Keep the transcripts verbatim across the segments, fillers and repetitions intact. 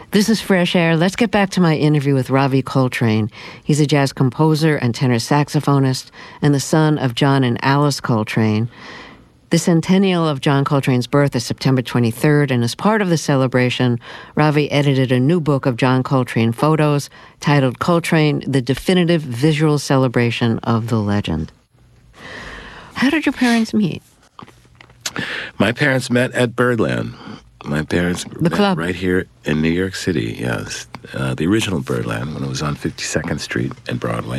This is Fresh Air. Let's get back to my interview with Ravi Coltrane. He's a jazz composer and tenor saxophonist and the son of John and Alice Coltrane. The centennial of John Coltrane's birth is September twenty-third, and as part of the celebration, Ravi edited a new book of John Coltrane photos titled Coltrane, The Definitive Visual Celebration of the Legend. How did your parents meet? My parents met at Birdland. My parents the met club. right here in New York City, yes. Uh, the original Birdland, when it was on fifty-second Street and Broadway.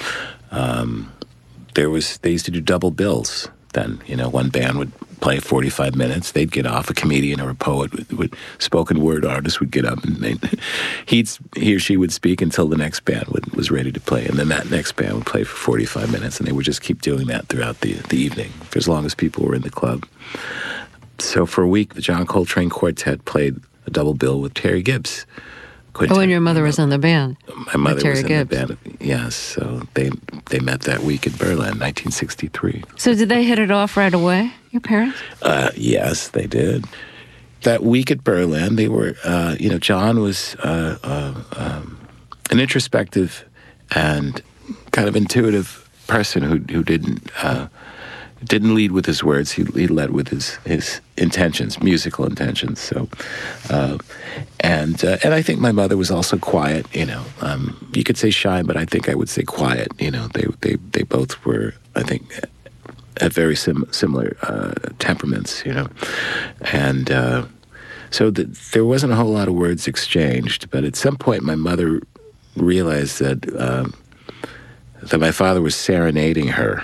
Um, there was, they used to do double bills then. You know, one band would play forty-five minutes, they'd get off, a comedian or a poet, would, would spoken word artist would get up, and they'd, he'd, he or she would speak until the next band would, was ready to play, and then that next band would play for forty-five minutes, and they would just keep doing that throughout the, the evening, for as long as people were in the club. So for a week, the John Coltrane Quartet played a double bill with Terry Gibbs. Quintet, oh, and your mother you know. was in the band. My mother Terry was in Gibbs. the band, yes. So they they met that week in Berlin, nineteen sixty-three. So did they hit it off right away, your parents? Uh, yes, they did. That week at Berlin, they were, uh, you know, John was uh, uh, um, an introspective and kind of intuitive person who who didn't uh, didn't lead with his words. He, he led with his his intentions, musical intentions. So, uh, and uh, and I think my mother was also quiet. You know, um, you could say shy, but I think I would say quiet. You know, they they they both were, I think, have very sim- similar uh, temperaments. You know, and uh, so the, there wasn't a whole lot of words exchanged. But at some point, my mother realized that. Um, that my father was serenading her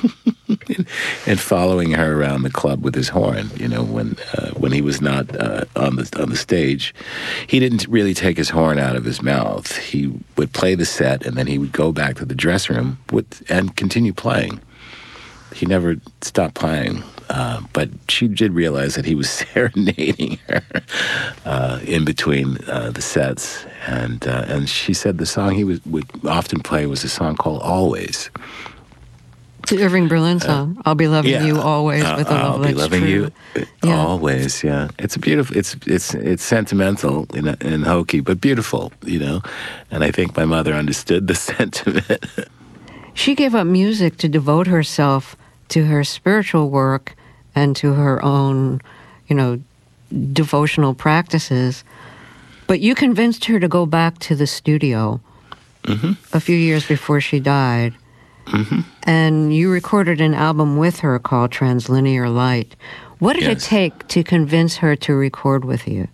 and following her around the club with his horn. You know, when uh, when he was not uh, on the on the stage, he didn't really take his horn out of his mouth. He would play the set, and then he would go back to the dressing room with, and continue playing. He never stopped playing. Uh, but she did realize that he was serenading her uh, in between uh, the sets, and uh, and she said the song he was, would often play was a song called "Always." It's an Irving Berlin song. Uh, I'll be loving yeah, you always uh, with a love I'll be that's loving true. you Yeah. always. Yeah, it's a beautiful. It's it's it's sentimental and, and hokey, but beautiful. You know, and I think my mother understood the sentiment. She gave up music to devote herself to her spiritual work and to her own, you know, devotional practices. But you convinced her to go back to the studio mm-hmm. a few years before she died. Mm-hmm. And you recorded an album with her called Translinear Light. What did yes. it take to convince her to record with you?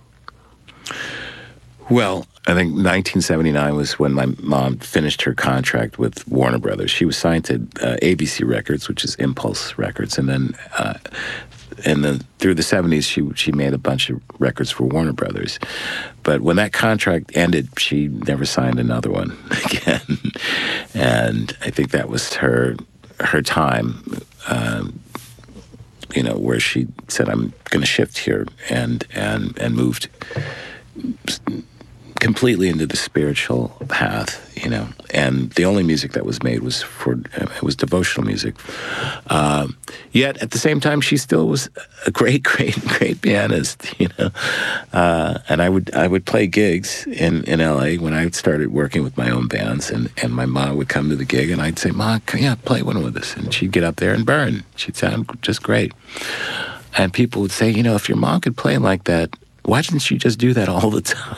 Well, I think nineteen seventy-nine was when my mom finished her contract with Warner Brothers. She was signed to uh, A B C Records, which is Impulse Records, and then uh, and then through the seventies, she she made a bunch of records for Warner Brothers. But when that contract ended, she never signed another one again, and I think that was her her time. Um, you know, where she said, "I'm going to shift here," and and and moved completely into the spiritual path, you know, and the only music that was made was for, it was devotional music. Um, yet, at the same time, she still was a great, great, great pianist, you know, uh, and I would I would play gigs in, in L A when I started working with my own bands, and, and my mom would come to the gig, and I'd say, "Ma, yeah, play one with us," and she'd get up there and burn. She'd sound just great. And people would say, you know, if your mom could play like that, why didn't she just do that all the time?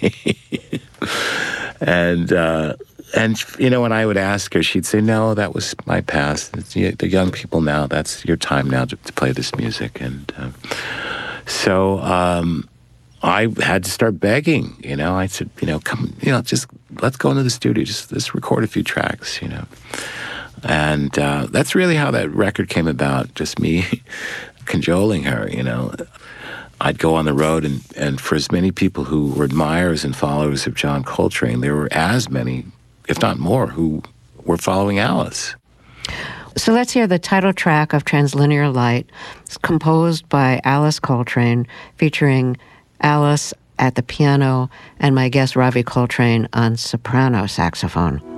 and uh, and you know, when I would ask her, she'd say, "No, that was my past. It's, the young people now. That's your time now to, to play this music." And uh, so um, I had to start begging. You know, I said, "You know, come, you know, just let's go into the studio. Just let's record a few tracks." You know, and uh, that's really how that record came about. Just me cajoling her. You know. I'd go on the road, and, and for as many people who were admirers and followers of John Coltrane, there were as many, if not more, who were following Alice. So let's hear the title track of Translinear Light. It's composed by Alice Coltrane, featuring Alice at the piano and my guest Ravi Coltrane on soprano saxophone.